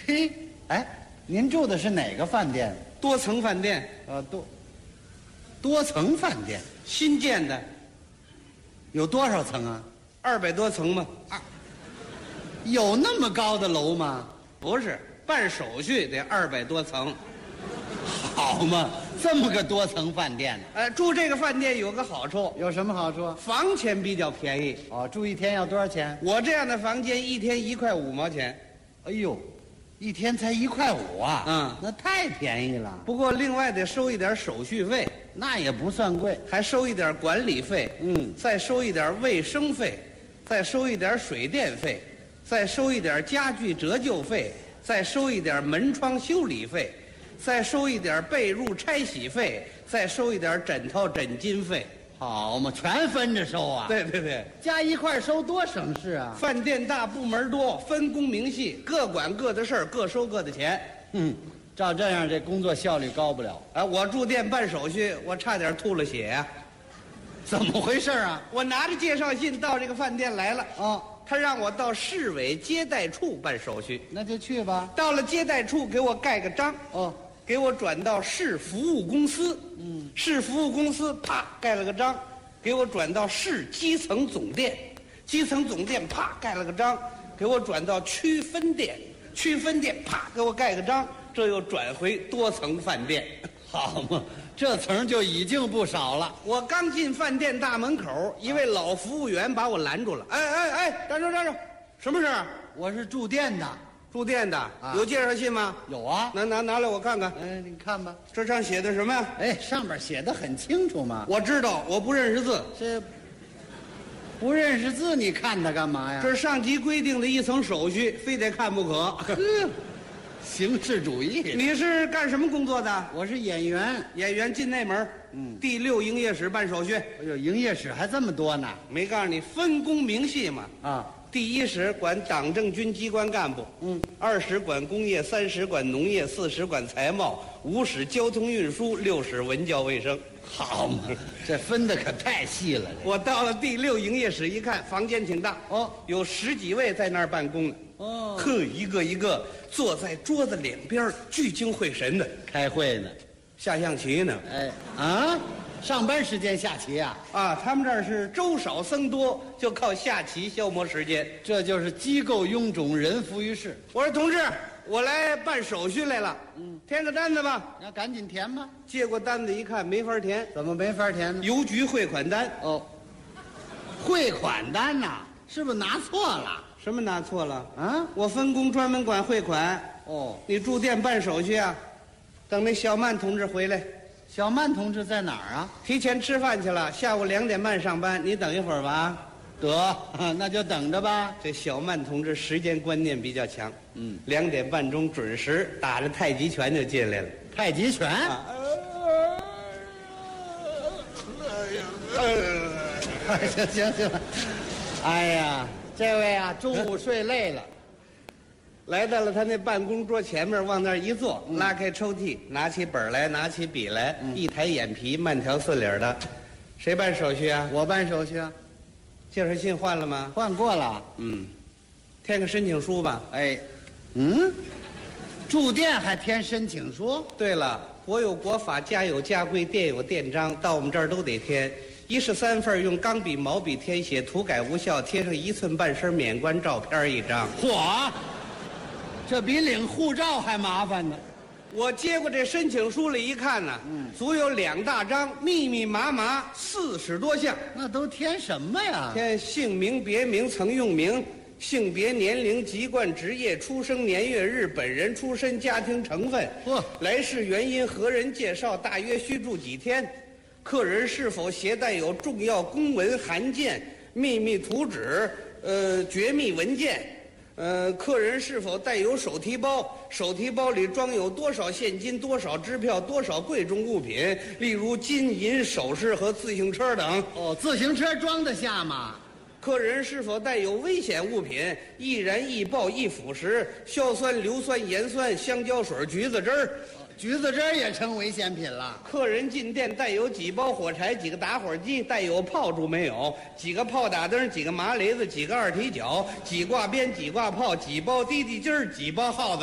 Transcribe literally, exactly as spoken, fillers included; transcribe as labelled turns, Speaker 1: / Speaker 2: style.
Speaker 1: 嘿，哎，您住的是哪个饭店？
Speaker 2: 多层饭店，
Speaker 1: 呃，多多层饭店，
Speaker 2: 新建的，
Speaker 1: 有多少层啊？
Speaker 2: 二百多层吧？
Speaker 1: 有那么高的楼吗？
Speaker 2: 不是，办手续得二百多层。
Speaker 1: 好嘛，这么个多层饭店呢？
Speaker 2: 呃，住这个饭店有个好处，
Speaker 1: 有什么好处？
Speaker 2: 房钱比较便宜。
Speaker 1: 哦，住一天要多少钱？
Speaker 2: 我这样的房间一天一块五毛钱。
Speaker 1: 哎呦，一天才一块五啊！
Speaker 2: 嗯，
Speaker 1: 那太便宜了。
Speaker 2: 不过另外得收一点手续费，
Speaker 1: 那也不算贵，
Speaker 2: 还收一点管理费，
Speaker 1: 嗯，
Speaker 2: 再收一点卫生费，再收一点水电费，再收一点家具折旧费，再收一点门窗修理费，再收一点被褥拆洗费，再收一点枕头枕巾费。
Speaker 1: 好嘛，全分着收啊。
Speaker 2: 对对对，
Speaker 1: 加一块收多省事啊。
Speaker 2: 饭店大，部门多，分工明细，各管各的事儿，各收各的钱。
Speaker 1: 嗯，照这样这工作效率高不了。
Speaker 2: 哎，我住店办手续，我差点吐了血呀、
Speaker 1: 怎么回事啊？
Speaker 2: 我拿着介绍信到这个饭店来了。
Speaker 1: 哦，
Speaker 2: 他让我到市委接待处办手续。
Speaker 1: 那就去吧。
Speaker 2: 到了接待处，给我盖个章。
Speaker 1: 哦，
Speaker 2: 给我转到市服务公司。嗯，市服务公司啪盖了个章，给我转到市基层总店。基层总店啪盖了个章，给我转到区分店。区分店啪给我盖个章，这又转回多层饭店。
Speaker 1: 好嘛，这层就已经不少了。
Speaker 2: 我刚进饭店大门口，一位老服务员把我拦住了。哎哎哎，站住站住，什么事儿？
Speaker 1: 我是住店的。
Speaker 2: 住店的，
Speaker 1: 啊
Speaker 2: 有介绍信吗？
Speaker 1: 有啊。
Speaker 2: 拿拿拿来我看看。
Speaker 1: 哎，你看吧。
Speaker 2: 这上写的什么呀？
Speaker 1: 哎，上面写的很清楚嘛。
Speaker 2: 我知道，我不认识字。
Speaker 1: 这不认识字，你看它干嘛呀？
Speaker 2: 这是上级规定的一层手续，非得看不可。
Speaker 1: 呵，形式主义。
Speaker 2: 你是干什么工作的？
Speaker 1: 我是演员。
Speaker 2: 演员进内门，
Speaker 1: 嗯，
Speaker 2: 第六营业室办手续。
Speaker 1: 哎呦，营业室还这么多呢。
Speaker 2: 没告诉你分工明细吗？
Speaker 1: 啊，
Speaker 2: 第一室管党政军机关干部，
Speaker 1: 嗯，
Speaker 2: 二室管工业，三室管农业，四室管财贸，五室交通运输，六室文教卫生。
Speaker 1: 好嘛，这分的可太细了。
Speaker 2: 我到了第六营业室一看，房间挺大，
Speaker 1: 哦，
Speaker 2: 有十几位在那儿办公呢。
Speaker 1: 哦，
Speaker 2: 呵，一个一个坐在桌子两边，聚精会神的
Speaker 1: 开会呢。
Speaker 2: 下象棋呢。
Speaker 1: 哎啊，上班时间下棋啊？
Speaker 2: 啊，他们这儿是粥少僧多，就靠下棋消磨时间。
Speaker 1: 这就是机构臃肿，人浮于事。
Speaker 2: 我说同志，我来办手续来了，嗯，填个单子吧。
Speaker 1: 要赶紧填吧。
Speaker 2: 接过单子一看，没法填，
Speaker 1: 怎么没法填呢？
Speaker 2: 邮局汇款单。
Speaker 1: 哦，汇款单呐，是不是拿错了？
Speaker 2: 什么拿错了？
Speaker 1: 啊？
Speaker 2: 我分工专门管汇款。
Speaker 1: 哦，
Speaker 2: 你住店办手续啊？等那小曼同志回来。
Speaker 1: 小曼同志在哪儿啊？
Speaker 2: 提前吃饭去了，下午两点半上班，你等一会儿吧。
Speaker 1: 得，那就等着吧。
Speaker 2: 这小曼同志时间观念比较强，
Speaker 1: 嗯，
Speaker 2: 两点半钟准时打着太极拳就进来了。
Speaker 1: 太极拳。
Speaker 2: 啊
Speaker 1: 行行行，哎呀，这位啊，中午睡累了，
Speaker 2: 来到了他那办公桌前面，往那儿一坐，嗯、拉开抽屉，拿起本来，拿起笔来，嗯、一抬眼皮，慢条斯理的。谁办手续啊？
Speaker 1: 我办手续啊。
Speaker 2: 介绍信换了吗？
Speaker 1: 换过了。
Speaker 2: 嗯，填个申请书吧。
Speaker 1: 哎，嗯，住店还填申请书？
Speaker 2: 对了，国有国法，家有家规，店有店章，到我们这儿都得填。一式三份，用钢笔、毛笔填写，涂改无效，贴上一寸半身免冠照片一张。
Speaker 1: 嚯，这比领护照还麻烦呢。
Speaker 2: 我接过这申请书来一看呢，嗯，足有两大张，密密麻麻四十多项。
Speaker 1: 那都填什么呀？
Speaker 2: 填姓名、别名、曾用名、性别、年龄、籍贯、职业、出生年月日、本人出身、家庭成分、
Speaker 1: 嚯，
Speaker 2: 来世原因、何人介绍、大约需住几天。客人是否携带有重要公文函件、秘密图纸、呃绝密文件？呃，客人是否带有手提包？手提包里装有多少现金、多少支票、多少贵重物品，例如金银首饰和自行车等。
Speaker 1: 哦，自行车装得下吗？
Speaker 2: 客人是否带有危险物品？易燃、易爆、易腐蚀、硝酸、硫酸、盐酸、香蕉水、橘子汁儿。
Speaker 1: 橘子汁儿也成危险品了。
Speaker 2: 客人进店带有几包火柴、几个打火机，带有炮竹没有？几个炮打灯、几个麻雷子、几个二踢脚、几挂鞭、几挂炮、几包滴滴筋儿、几包耗子。